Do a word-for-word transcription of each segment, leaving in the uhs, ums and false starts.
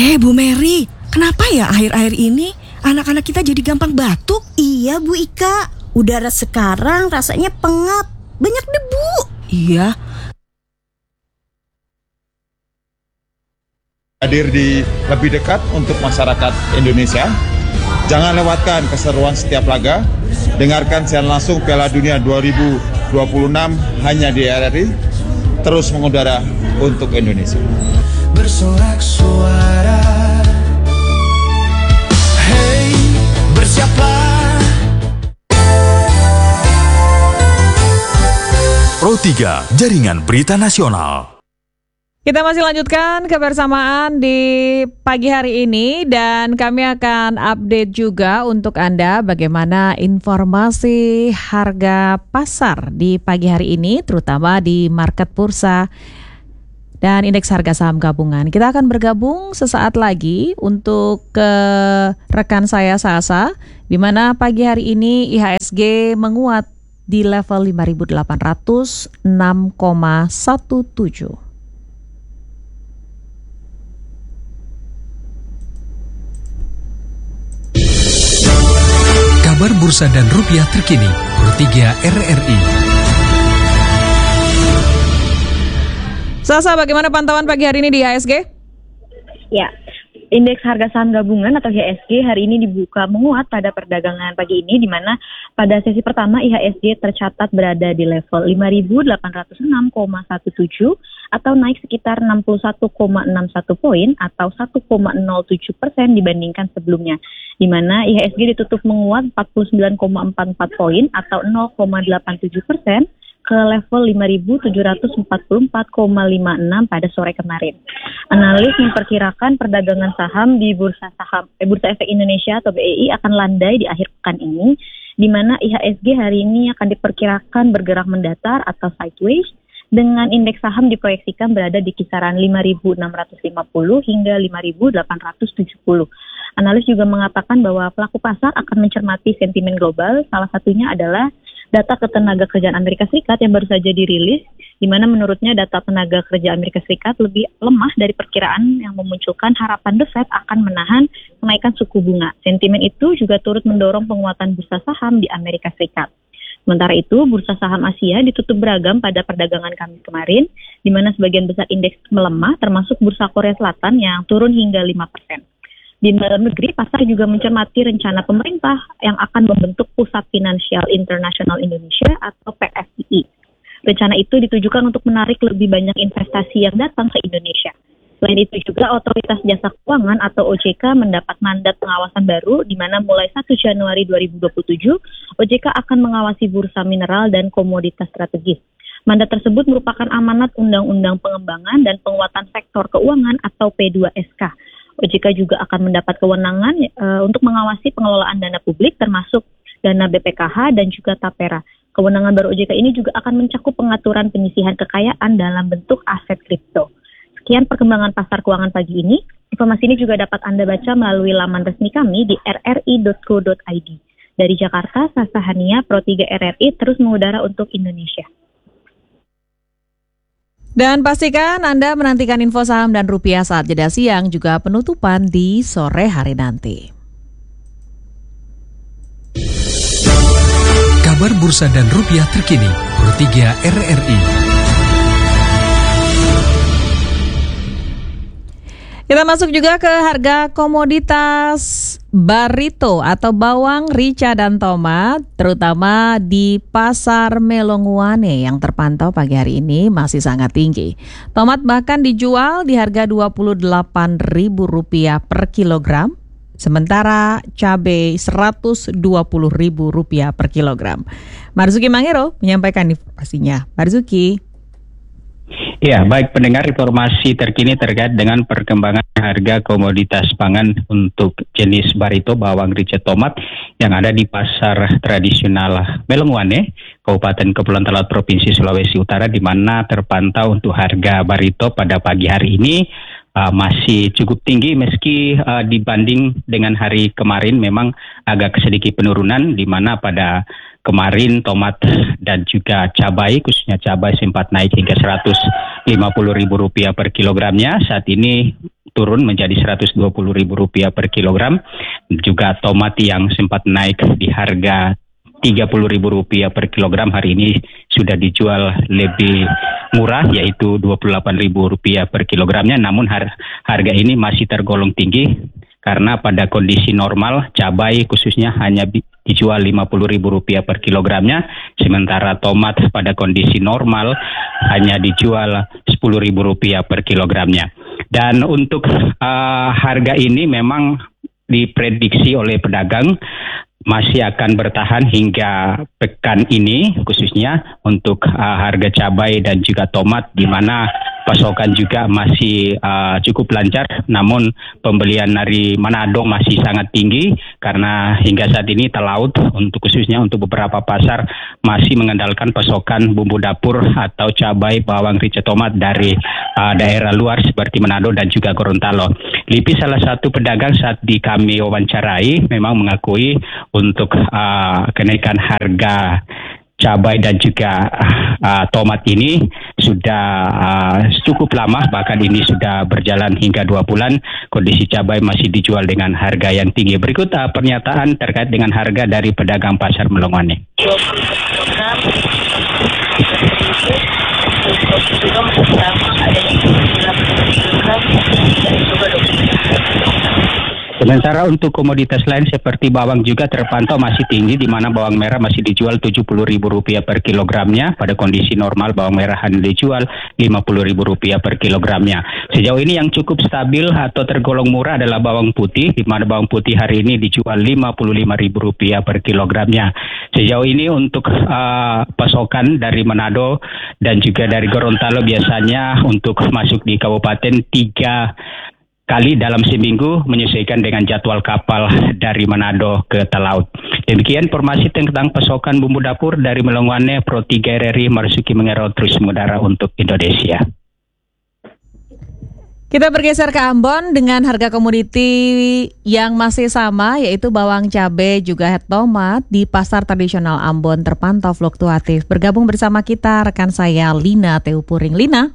Eh Bu Mary, kenapa ya akhir-akhir ini anak-anak kita jadi gampang batuk? Iya Bu Ika, udara sekarang rasanya pengap, banyak debu. Iya. Hadir di lebih dekat untuk masyarakat Indonesia. Jangan lewatkan keseruan setiap laga. Dengarkan siaran langsung Piala Dunia dua ribu dua puluh enam hanya di R R I. Terus mengudara untuk Indonesia. Bersorak suara, hey bersiapa? Pro tiga, Jaringan Berita Nasional. Kita masih lanjutkan kebersamaan di pagi hari ini dan kami akan update juga untuk Anda bagaimana informasi harga pasar di pagi hari ini terutama di market bursa dan indeks harga saham gabungan. Kita akan bergabung sesaat lagi untuk ke rekan saya Sasa di mana pagi hari ini I H S G menguat di level lima ribu delapan ratus enam koma tujuh belas. Kabar bursa dan rupiah terkini, Pro tiga R R I. Sasa, bagaimana pantauan pagi hari ini di I H S G? Ya, indeks harga saham gabungan atau I H S G hari ini dibuka menguat pada perdagangan pagi ini, di mana pada sesi pertama I H S G tercatat berada di level lima ribu delapan ratus enam koma tujuh belas atau naik sekitar enam puluh satu koma enam satu poin atau satu koma nol tujuh persen dibandingkan sebelumnya, di mana I H S G ditutup menguat empat puluh sembilan koma empat empat poin atau nol koma delapan tujuh persen ke level lima ribu tujuh ratus empat puluh empat koma lima enam pada sore kemarin. Analis memperkirakan perdagangan saham di Bursa Saham eh, Bursa Efek Indonesia atau B E I akan landai di akhir pekan ini, di mana I H S G hari ini akan diperkirakan bergerak mendatar atau sideways dengan indeks saham diproyeksikan berada di kisaran lima ribu enam ratus lima puluh hingga lima ribu delapan ratus tujuh puluh. Analis juga mengatakan bahwa pelaku pasar akan mencermati sentimen global, salah satunya adalah data ketenaga kerjaan Amerika Serikat yang baru saja dirilis, di mana menurutnya data tenaga kerja Amerika Serikat lebih lemah dari perkiraan yang memunculkan harapan The Fed akan menahan kenaikan suku bunga. Sentimen itu juga turut mendorong penguatan bursa saham di Amerika Serikat. Sementara itu, bursa saham Asia ditutup beragam pada perdagangan Kamis kemarin, di mana sebagian besar indeks melemah, termasuk bursa Korea Selatan yang turun hingga lima persen. Di dalam negeri, pasar juga mencermati rencana pemerintah yang akan membentuk Pusat Finansial Internasional Indonesia atau P F I I. Rencana itu ditujukan untuk menarik lebih banyak investasi yang datang ke Indonesia. Selain itu juga Otoritas Jasa Keuangan atau O J K mendapat mandat pengawasan baru, di mana mulai satu Januari dua ribu dua puluh tujuh, O J K akan mengawasi bursa mineral dan komoditas strategis. Mandat tersebut merupakan amanat Undang-Undang Pengembangan dan Penguatan Sektor Keuangan atau P dua S K. O J K juga akan mendapat kewenangan e, untuk mengawasi pengelolaan dana publik termasuk dana B P K H dan juga Tapera. Kewenangan baru O J K ini juga akan mencakup pengaturan penyisihan kekayaan dalam bentuk aset kripto. Sekian perkembangan pasar keuangan pagi ini. Informasi ini juga dapat Anda baca melalui laman resmi kami di r r i dot co dot i d. Dari Jakarta, Sasa Hania, Pro tiga R R I terus mengudara untuk Indonesia. Dan pastikan Anda menantikan info saham dan rupiah saat jeda siang juga penutupan di sore hari nanti. Kabar bursa dan rupiah terkini, Pro tiga R R I. Kita masuk juga ke harga komoditas barito atau bawang, rica, dan tomat, terutama di pasar Melonguane yang terpantau pagi hari ini masih sangat tinggi. Tomat bahkan dijual di harga dua puluh delapan ribu rupiah per kilogram, sementara cabai seratus dua puluh ribu rupiah per kilogram. Marzuki Mangero menyampaikan informasinya. Marzuki. Ya, baik pendengar, informasi terkini terkait dengan perkembangan harga komoditas pangan untuk jenis barito, bawang, rica, tomat yang ada di pasar tradisional Melonguane, Kabupaten Kepulauan Talaut, Provinsi Sulawesi Utara, di mana terpantau untuk harga barito pada pagi hari ini uh, masih cukup tinggi meski uh, dibanding dengan hari kemarin memang agak sedikit penurunan, di mana pada kemarin tomat dan juga cabai, khususnya cabai sempat naik hingga seratus lima puluh ribu rupiah per kilogramnya. Saat ini turun menjadi seratus dua puluh ribu rupiah per kilogram. Juga tomat yang sempat naik di harga tiga puluh ribu rupiah per kilogram, hari ini sudah dijual lebih murah, yaitu dua puluh delapan ribu rupiah per kilogramnya. Namun har- harga ini masih tergolong tinggi karena pada kondisi normal cabai khususnya hanya bi- dijual lima puluh ribu rupiah per kilogramnya, sementara tomat pada kondisi normal hanya dijual sepuluh ribu rupiah per kilogramnya. Dan untuk uh, harga ini memang diprediksi oleh pedagang masih akan bertahan hingga pekan ini, khususnya untuk uh, harga cabai dan juga tomat, di mana pasokan juga masih uh, cukup lancar, namun pembelian dari Manado masih sangat tinggi karena hingga saat ini Talaut untuk khususnya untuk beberapa pasar masih mengandalkan pasokan bumbu dapur atau cabai, bawang, rica, tomat dari uh, daerah luar seperti Manado dan juga Gorontalo. Lipi, salah satu pedagang saat di kami wawancarai, memang mengakui untuk uh, kenaikan harga cabai dan juga uh, tomat ini sudah uh, cukup lama, bahkan ini sudah berjalan hingga dua bulan. Kondisi cabai masih dijual dengan harga yang tinggi. Berikut uh, pernyataan terkait dengan harga dari pedagang pasar Melongwane. Sementara untuk komoditas lain seperti bawang juga terpantau masih tinggi, di mana bawang merah masih dijual tujuh puluh ribu rupiah per kilogramnya. Pada kondisi normal bawang merah hanya dijual lima puluh ribu rupiah per kilogramnya. Sejauh ini yang cukup stabil atau tergolong murah adalah bawang putih, di mana bawang putih hari ini dijual lima puluh lima ribu rupiah per kilogramnya. Sejauh ini untuk uh, pasokan dari Manado dan juga dari Gorontalo biasanya untuk masuk di kabupaten tiga kali dalam seminggu menyesuaikan dengan jadwal kapal dari Manado ke Talaut. Demikian informasi tentang pasokan bumbu dapur dari Melongwane. Pro tiga R R I Marsuki Mengero terus mengudara untuk Indonesia. Kita bergeser ke Ambon dengan harga komoditi yang masih sama, yaitu bawang cabai juga tomat di pasar tradisional Ambon terpantau fluktuatif. Bergabung bersama kita rekan saya Lina Teupuring. Lina.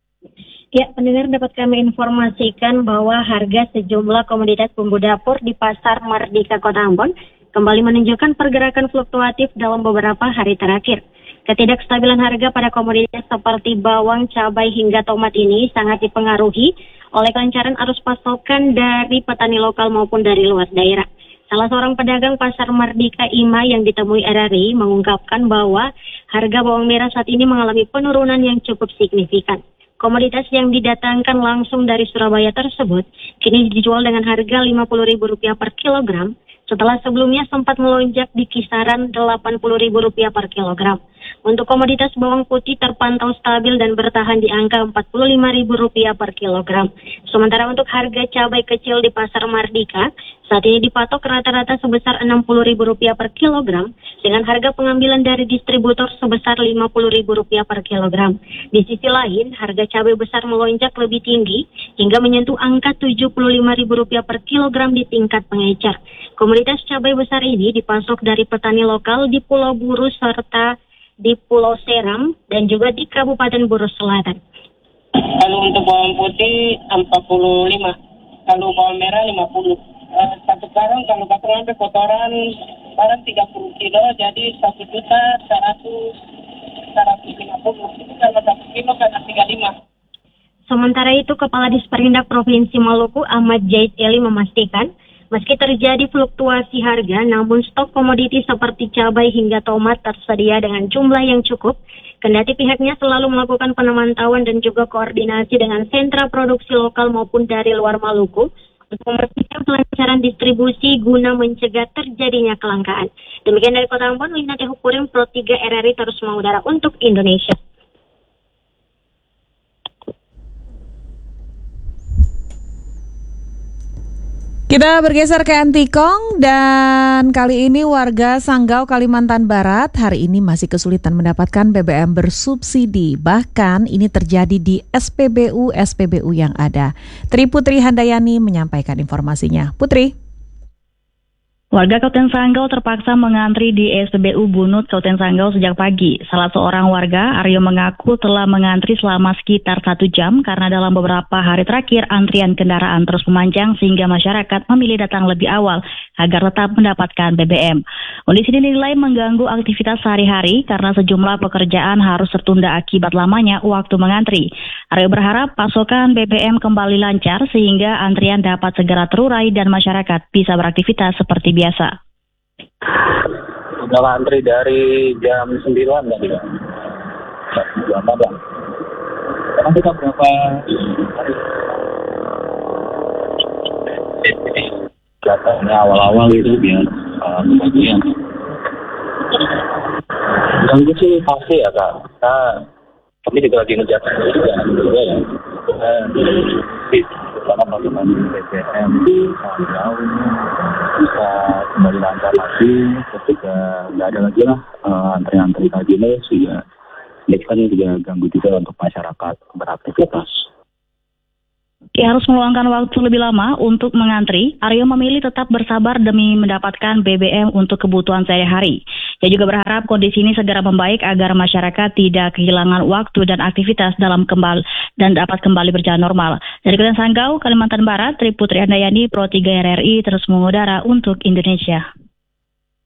Ya, pendengar, dapat kami informasikan bahwa harga sejumlah komoditas bumbu dapur di Pasar Mardika Kota Ambon kembali menunjukkan pergerakan fluktuatif dalam beberapa hari terakhir. Ketidakstabilan harga pada komoditas seperti bawang, cabai hingga tomat ini sangat dipengaruhi oleh kelancaran arus pasokan dari petani lokal maupun dari luar daerah. Salah seorang pedagang Pasar Mardika Ima yang ditemui R R I mengungkapkan bahwa harga bawang merah saat ini mengalami penurunan yang cukup signifikan. Komoditas yang didatangkan langsung dari Surabaya tersebut kini dijual dengan harga lima puluh ribu rupiah per kilogram setelah sebelumnya sempat melonjak di kisaran delapan puluh ribu rupiah per kilogram. Untuk komoditas bawang putih terpantau stabil dan bertahan di angka empat puluh lima ribu rupiah per kilogram. Sementara untuk harga cabai kecil di Pasar Mardika saat ini dipatok rata-rata sebesar enam puluh ribu rupiah per kilogram dengan harga pengambilan dari distributor sebesar lima puluh ribu rupiah per kilogram. Di sisi lain, harga cabai besar melonjak lebih tinggi hingga menyentuh angka tujuh puluh lima ribu rupiah per kilogram di tingkat pengecer. Komoditas cabai besar ini dipasok dari petani lokal di Pulau Buru serta di Pulau Seram dan juga di Kabupaten Buru Selatan. Kalau untuk bawang putih empat puluh lima, kalau bawang merah lima puluh. Uh, satu karung kalau kakak ngambil kotoran barang tiga puluh kilo, jadi satu juta seratus seratus lima puluh. Itu kalau satu kilo karena tiga puluh lima. Sementara itu, Kepala Disperindak Provinsi Maluku Ahmad Jait Eli memastikan, meski terjadi fluktuasi harga, namun stok komoditi seperti cabai hingga tomat tersedia dengan jumlah yang cukup. Kendati pihaknya selalu melakukan pemantauan dan juga koordinasi dengan sentra produksi lokal maupun dari luar Maluku untuk memastikan kelancaran distribusi guna mencegah terjadinya kelangkaan. Demikian dari Kota Ambon, Lina Teupuring, Pro tiga R R I terus mengudara untuk Indonesia. Kita bergeser ke Antikong dan kali ini warga Sanggau, Kalimantan Barat hari ini masih kesulitan mendapatkan B B M bersubsidi. Bahkan ini terjadi di S P B U-S P B U yang ada. Tri Putri Handayani menyampaikan informasinya. Putri. Warga Kabupaten Sanggau terpaksa mengantri di S P B U Bunut Kabupaten Sanggau sejak pagi. Salah seorang warga, Aryo, mengaku telah mengantri selama sekitar satu jam karena dalam beberapa hari terakhir antrian kendaraan terus memanjang sehingga masyarakat memilih datang lebih awal agar tetap mendapatkan B B M. Kondisi ini dinilai mengganggu aktivitas sehari-hari karena sejumlah pekerjaan harus tertunda akibat lamanya waktu mengantri. Aryo berharap pasokan B B M kembali lancar sehingga antrian dapat segera terurai dan masyarakat bisa beraktivitas seperti biasa. Udah antri dari jam sembilan tadi kan. Jam berapa? Sekarang kita berapa hari? Jadi kelihatannya awal-awal itu biar uh, kebagian. Ganggu sih pasti ya Kak. Nah, kami juga lagi ngejar juga, juga ya. Karena bagaimana B B M Sanggau bisa kembali lancar lagi ketika nggak ada lagi lah uh, antri-antri tadi ini, sehingga ini kan juga ganggu juga untuk masyarakat beraktivitas. Ia harus meluangkan waktu lebih lama untuk mengantri. Aryo memilih tetap bersabar demi mendapatkan B B M untuk kebutuhan sehari-hari. Ia juga berharap kondisi ini segera membaik agar masyarakat tidak kehilangan waktu dan aktivitas dalam kembali dan dapat kembali berjalan normal. Dari Kabupaten Sanggau, Kalimantan Barat, Tri Putri Handayani, Pro tiga R R I terus mengudara untuk Indonesia.